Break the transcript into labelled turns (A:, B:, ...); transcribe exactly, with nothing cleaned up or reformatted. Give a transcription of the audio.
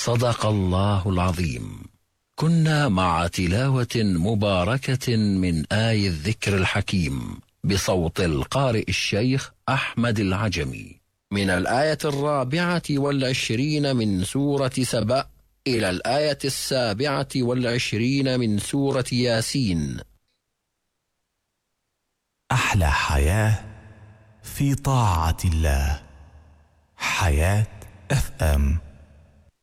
A: صدق الله العظيم. كنا مع تلاوة مباركة من آي الذكر الحكيم بصوت القارئ الشيخ أحمد العجمي من الآية الرابعة والعشرين من سورة سبأ إلى الآية السابعة والعشرين من سورة ياسين.
B: أحلى حياة في طاعة الله. حياة اف ام.